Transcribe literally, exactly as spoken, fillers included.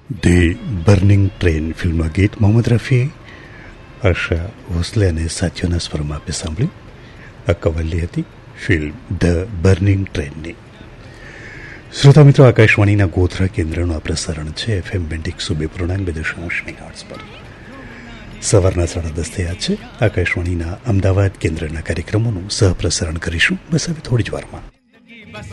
The burning train ફિલ્મનું ગીત મોહમ્મદ રફી, આશા ભોસલે અને સાથીઓના સ્વરમાં આપણે સાંભળ્યું. આ કવાલી હતી ફિલ્મ ધ બર્નિંગ ટ્રેનની. શ્રોતા મિત્રો, આકાશવાણીના ગોધરા કેન્દ્રનું આ પ્રસારણ છે એફએમ બેન્ડ એકસો બે પૂર્ણાંક બે દશાંશ મેગાહર્ટ્ઝ પર. સવારના સાડા દસ થયા છે. આકાશવાણીના અમદાવાદ કેન્દ્રના કાર્યક્રમોનું સહપ્રસારણ કરીશું બસ હવે થોડી જ વારમાં.